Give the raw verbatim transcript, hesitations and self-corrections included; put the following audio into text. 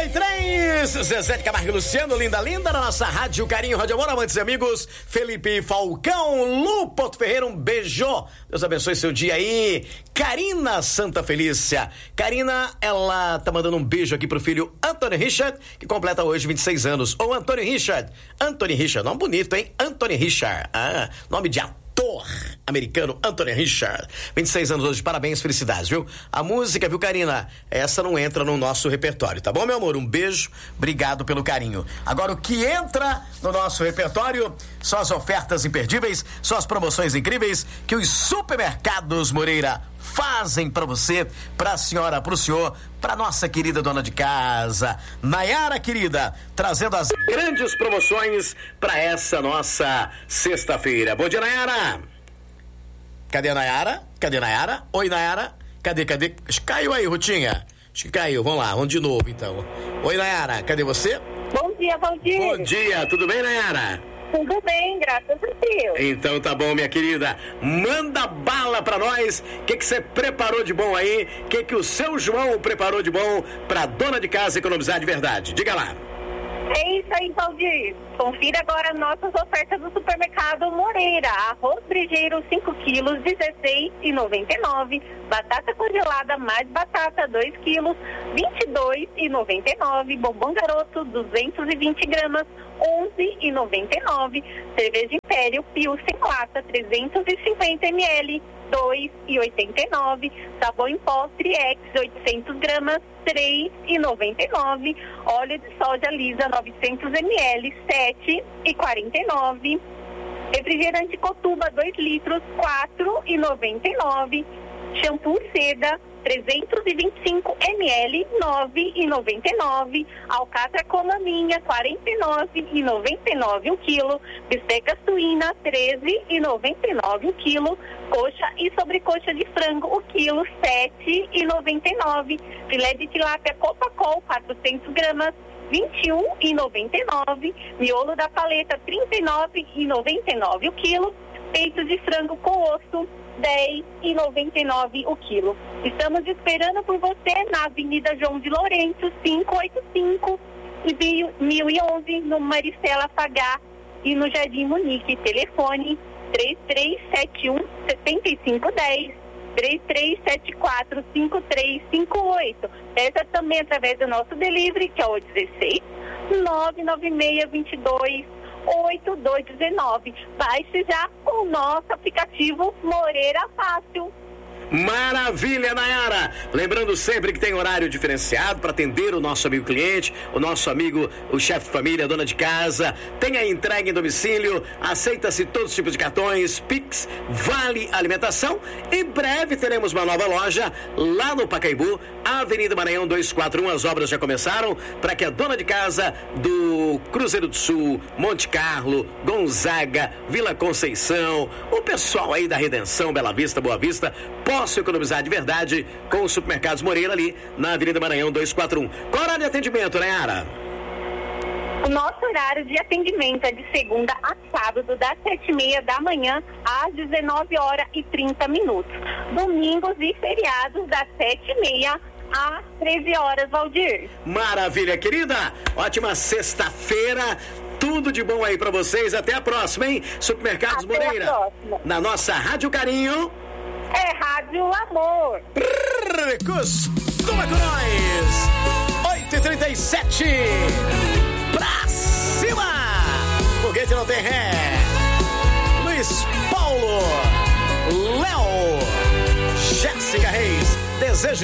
e três, Zezé de Camargo e Luciano, linda, linda, na nossa Rádio Carinho, Rádio Amor, amantes e amigos, Felipe Falcão, Lu Porto Ferreira, um beijo, Deus abençoe seu dia aí. Karina Santa Felícia, Karina, ela tá mandando um beijo aqui pro filho Anthony Richard, que completa hoje vinte e seis anos, ou Anthony Richard, Anthony Richard, nome bonito, hein? Anthony Richard, ah, nome de ator americano, Anthony Richard, vinte e seis anos hoje, parabéns, felicidades, viu? A música, viu, Karina? Essa não entra no nosso repertório, tá bom, meu amor? Um beijo, obrigado pelo carinho. Agora, o que entra no nosso repertório são as ofertas imperdíveis, são as promoções incríveis que os supermercados Moreira fazem pra você, pra senhora, pro senhor, pra nossa querida dona de casa, Nayara, querida, trazendo as grandes promoções pra essa nossa sexta-feira. Bom dia, Nayara! Cadê a Nayara? Cadê a Nayara? Oi, Nayara? Cadê, cadê? Acho que caiu aí, Rutinha. Acho que caiu, vamos lá, vamos de novo, então. Oi, Nayara, cadê você? Bom dia, bom dia. Bom dia, tudo bem, Nayara? Tudo bem, graças a Deus. Então tá bom, minha querida. Manda bala pra nós. O que que você preparou de bom aí? O que que o seu João preparou de bom pra dona de casa economizar de verdade? Diga lá. É isso aí, Valdir. Confira agora nossas ofertas do supermercado Moreira. Arroz brejeiro cinco quilos, dezesseis reais e noventa e nove centavos. Batata congelada mais batata dois quilos, vinte e dois reais e noventa e nove centavos. Bombom garoto duzentos e vinte gramas, onze reais e noventa e nove centavos. Cerveja Império Pilsen lata trezentos e cinquenta mililitros, dois reais e oitenta e nove centavos. Sabão em pó Triex oitocentos gramas, três reais e noventa e nove centavos. Óleo de soja lisa novecentos mililitros, sete reais e quarenta e nove centavos. Refrigerante Cotuba dois litros, quatro reais e noventa e nove centavos. Shampoo Seda trezentos e vinte e cinco mililitros, nove reais e noventa e nove centavos. Alcatra com maminha, quarenta e nove reais e noventa e nove centavos o quilo. Bisteca suína, treze reais e noventa e nove centavos o quilo. Coxa e sobrecoxa de frango, o quilo, sete reais e noventa e nove centavos. Filé de tilápia Copacol, quatrocentos gramas, vinte e um reais e noventa e nove centavos. Miolo da paleta, trinta e nove reais e noventa e nove centavos o quilo. Peito de frango com osso, dez reais e noventa e nove centavos o quilo. Estamos esperando por você na Avenida João de Lourenço, quinhentos e oitenta e cinco e mil e onze, no Maricela Fagá e no Jardim Munique. Telefone três três sete um, sete cinco um zero, três três sete quatro, cinco três cinco oito. Peça também através do nosso delivery, que é o dezesseis, nove nove seis, vinte e dois, oito dois um nove. Baixe já o nosso aplicativo Moreira Fácil. Maravilha, Nayara! Lembrando sempre que tem horário diferenciado para atender o nosso amigo cliente, o nosso amigo, o chefe de família, a dona de casa. Tem a entrega em domicílio, aceita-se todos os tipos de cartões, Pix, Vale Alimentação. Em breve teremos uma nova loja lá no Pacaembu, Avenida Maranhão duzentos e quarenta e um. As obras já começaram para que a dona de casa do Cruzeiro do Sul, Monte Carlo, Gonzaga, Vila Conceição, o pessoal aí da Redenção, Bela Vista, Boa Vista, possa economizar de verdade com os supermercados Moreira ali na Avenida Maranhão duzentos e quarenta e um. Qual horário de atendimento, Nayara? O nosso horário de atendimento é de segunda a sábado, das sete e meia da manhã às dezenove horas e trinta minutos. Domingos e feriados, das sete e meia às treze horas, Valdir. Maravilha, querida! Ótima sexta-feira! Tudo de bom aí pra vocês. Até a próxima, hein? Supermercados Até Moreira. A próxima. Na nossa Rádio Carinho. É Rádio Amor. Costuma com nós. oito e trinta e sete. Pra cima. Foguete não tem ré. Luiz Paulo. Léo. Jéssica Reis. Desejo